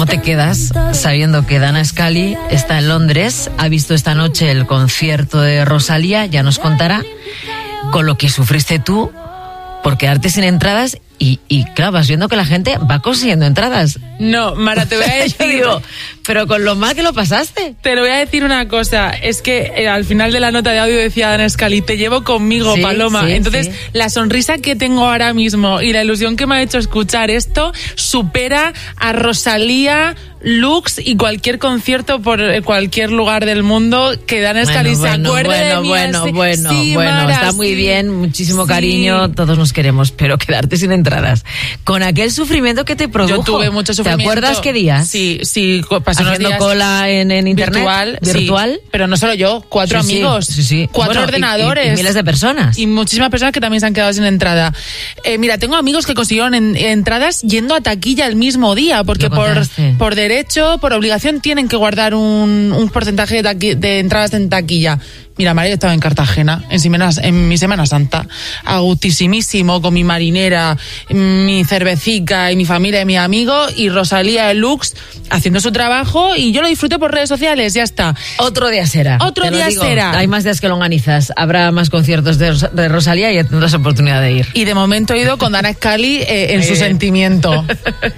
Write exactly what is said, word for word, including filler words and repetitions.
te quedas sabiendo que Dana Scully está en Londres, ha visto esta noche el concierto de Rosalía, ya nos contará, con lo que sufriste tú por quedarte sin entradas y, y claro, vas viendo que la gente va consiguiendo entradas. No, Mara, te voy a decir... digo, pero con lo mal que lo pasaste. Te lo voy a decir una cosa, es que eh, al final de la nota de audio decía Dana Scully, te llevo conmigo, sí, Paloma. Sí, Entonces, sí. La sonrisa que tengo ahora mismo y la ilusión que me ha hecho escuchar esto supera a Rosalía, Lux y cualquier concierto por cualquier lugar del mundo que Dana Scully bueno, se bueno, acuerde bueno, de mí. Bueno, así. bueno, sí, bueno, Mara, está sí. muy bien, muchísimo sí. cariño, todos nos queremos, pero quedarte sin entradas. Con aquel sufrimiento que te produjo. Yo tuve mucho sufrimiento. ¿Te acuerdas qué días? Sí, sí, pasé unos haciendo días cola en, en internet. Virtual. Virtual. Sí. Pero no solo yo, cuatro sí, amigos, sí, sí, sí. cuatro bueno, ordenadores. Y, y, y miles de personas. Y muchísimas personas que también se han quedado sin entrada. Eh, mira, tengo amigos que consiguieron en, entradas yendo a taquilla el mismo día, porque por, por derecho, por obligación, tienen que guardar un, un porcentaje de, taqui, de entradas en taquilla. Mira, María estaba en Cartagena, en, Semana, en mi Semana Santa, a gustísimísimo, con mi marinera, mi cervecica y mi familia y mi amigo, y Rosalía de Lux haciendo su trabajo, y yo lo disfruté por redes sociales, ya está. Otro día será. Otro día digo, será. Hay más días que longanizas, habrá más conciertos de, de Rosalía y ya tendrás oportunidad de ir. Y de momento he ido con Dana Scully eh, en Muy su bien. Sentimiento.